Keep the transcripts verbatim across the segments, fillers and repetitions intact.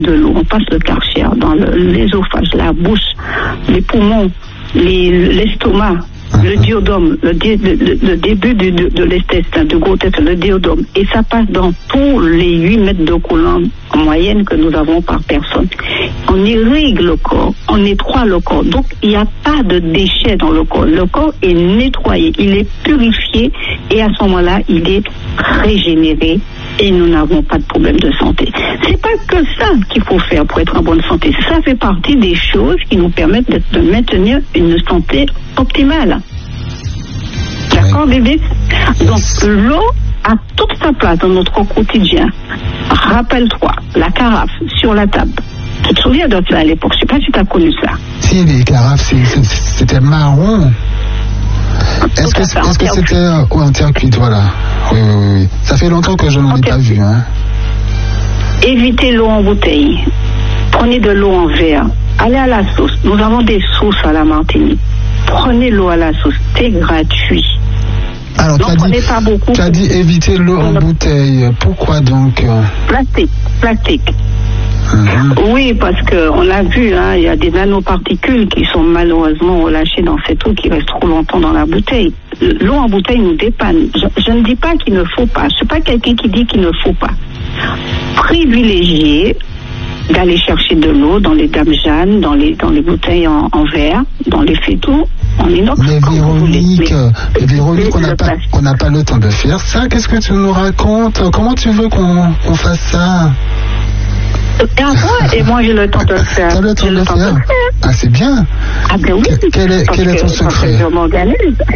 de l'eau, on passe le Karcher dans le, l'ésophage, la bouche, les poumons, les, l'estomac, le duodème, le, dé, le, le début de, de, de l'intestin, de gros intestin, le duodème, et ça passe dans tous les huit mètres de coulant en moyenne que nous avons par personne. On irrigue le corps, on nettoie le corps, donc il n'y a pas de déchets dans le corps. Le corps est nettoyé, il est purifié, et à ce moment-là, il est régénéré, et nous n'avons pas de problème de santé. C'est pas que ça qu'il faut faire pour être en bonne santé. Ça fait partie des choses qui nous permettent de, de maintenir une santé optimale. D'accord, bébé? Donc, l'eau a toute sa place dans notre quotidien. Rappelle-toi, la carafe sur la table. Tu te souviens de ça à l'époque? Je sais pas si tu as connu ça. Si, les carafes, c'est, c'est, c'était marron. Est-ce que, est-ce que c'était euh, oh, en terre cuite, voilà. Oui, oui, oui, oui. Ça fait longtemps que je n'en ai pas vu. Hein. Évitez l'eau en bouteille. Prenez de l'eau en verre. Allez à la source. Nous avons des sources à la Martinique. Prenez l'eau à la source. C'est gratuit. Alors, tu as dit, pas beaucoup. Tu as dit éviter l'eau en bouteille. Pourquoi donc? Plastique. Plastique. Mm-hmm. Oui, parce qu'on a vu, hein, il y a des nanoparticules qui sont malheureusement relâchées dans cette eau qui reste trop longtemps dans la bouteille. L'eau en bouteille nous dépanne. Je, je ne dis pas qu'il ne faut pas. Je ne suis pas quelqu'un qui dit qu'il ne faut pas. Privilégier d'aller chercher de l'eau dans les Dame Jeanne, dans les, dans les bouteilles en, en verre, dans les fétaux, en inox. Mais Véronique, mais, Véronique, on n'a pas, on n'a pas le temps de faire ça. Qu'est-ce que tu nous racontes? Comment tu veux qu'on, qu'on fasse ça? Et moi, et moi j'ai le temps de le faire. Tu as le temps de le faire. faire Ah, c'est bien. Ah ben oui. Que, quel est, quel est ton secret? Je m'organise.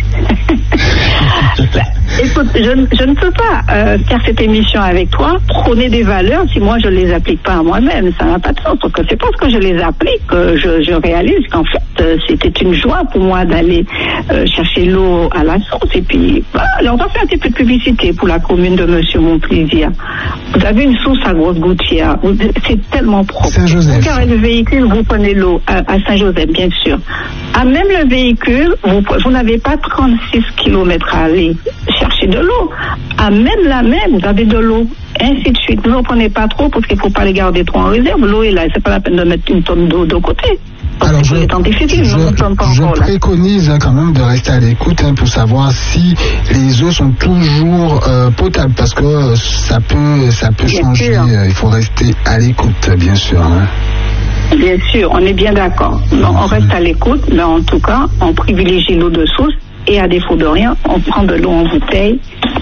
Écoute, je, je ne peux pas euh, faire cette émission avec toi, prôner des valeurs si moi je ne les applique pas à moi-même. Ça n'a pas de sens. Parce que c'est parce que je les applique que je, je réalise qu'en fait euh, c'était une joie pour moi d'aller euh, chercher l'eau à la source. Et puis, bah, alors on va faire un petit peu de publicité pour la commune de Monsieur Montplaisir. Vous avez une source à Grosse-Gouttière. C'est tellement propre. Saint-Joseph. Vous garez le véhicule, vous prenez l'eau à, à Saint-Joseph, bien sûr. À même le véhicule, vous, vous n'avez pas trente-six kilomètres à aller chercher de l'eau. À même la même, vous avez de l'eau. Ainsi de suite. Ne vous prenez pas trop parce qu'il ne faut pas les garder trop en réserve. L'eau est là, c'est pas la peine de mettre une tonne d'eau de côté. Alors je, je, je préconise hein, quand même de rester à l'écoute hein, pour savoir si les eaux sont toujours euh, potables parce que euh, ça peut, ça peut changer. Euh, il faut rester à l'écoute, bien sûr. Hein. Bien sûr, on est bien d'accord. Non, on reste à l'écoute, mais en tout cas, on privilégie l'eau de source et à défaut de rien, on prend de l'eau en bouteille.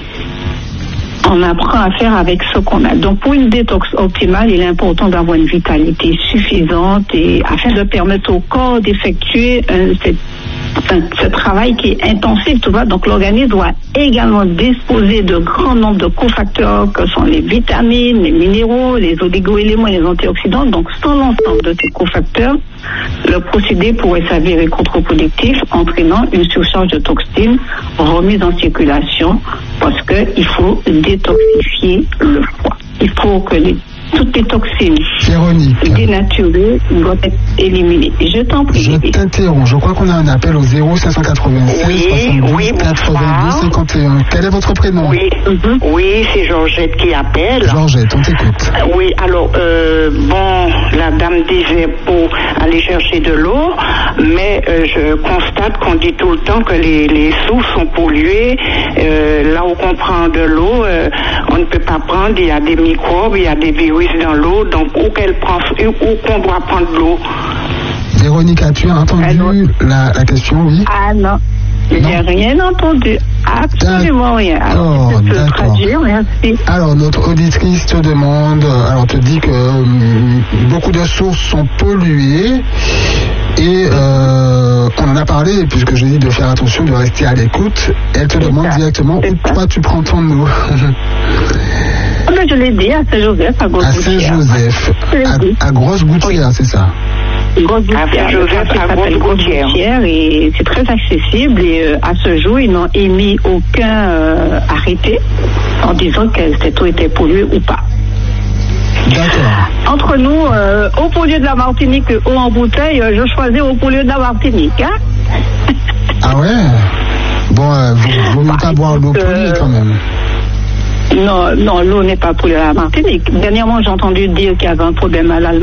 On apprend à faire avec ce qu'on a. Donc, pour une détox optimale, il est important d'avoir une vitalité suffisante et afin de permettre au corps d'effectuer euh, cette, enfin, ce travail qui est intensif, tu vois. Donc, l'organisme doit également disposer de grands nombres de cofacteurs que sont les vitamines, les minéraux, les oligo-éléments et les antioxydants. Donc, sans l'ensemble de ces cofacteurs, le procédé pourrait s'avérer contre-productif, entraînant une surcharge de toxines remise en circulation parce qu'il faut détoxifier le foie. Il faut que les, toutes les toxines Véronique, dénaturées doivent être éliminées. Je t'en prie. Je t'interromps. Je crois qu'on a un appel au zéro cinq cent quatre-vingt-seize oui, soixante-douze oui, quatre-vingt-douze cinquante et un. Quel est votre prénom? Oui, mm-hmm. oui, c'est Georgette qui appelle. Georgette, on t'écoute. Oui, alors, euh, bon, la dame disait pour aller chercher de l'eau, mais euh, je constate qu'on dit tout le temps que les, les sources sont polluées. Euh, là où on prend de l'eau, euh, on ne peut pas prendre, il y a des microbes, il y a des virus dans l'eau, donc où qu'elle prend, où qu'on doit prendre de l'eau. Véronique, as-tu entendu la, la question, oui? Ah non, je n'ai rien entendu. Absolument rien. Alors, oh, je peux traduire, merci. Alors, notre auditrice te demande, alors te dit que euh, beaucoup de sources sont polluées et euh, on en a parlé puisque je dis de faire attention, de rester à l'écoute. Elle te c'est demande ça, directement où toi tu prends ton eau. Mais je l'ai dit à Saint-Joseph, à Grosse-Gouttière. À Saint-Joseph, à, à Grosse-Gouttière, oui. C'est ça? Grosse-Gouttière, je vais à Grosse-Gouttière et c'est très accessible et euh, à ce jour ils n'ont émis aucun euh, arrêté en disant que cette eau était polluée ou pas. D'accord. Entre nous, euh, eau polluée de la Martinique, eau en bouteille, euh, je choisis eau polluée de la Martinique. Hein. Ah ouais? Bon, euh, vous ne voulez pas boire l'eau polluée euh, quand même. Non, non, l'eau n'est pas polluée à la Martinique. Dernièrement, j'ai entendu dire qu'il y avait un problème à l'Allemagne.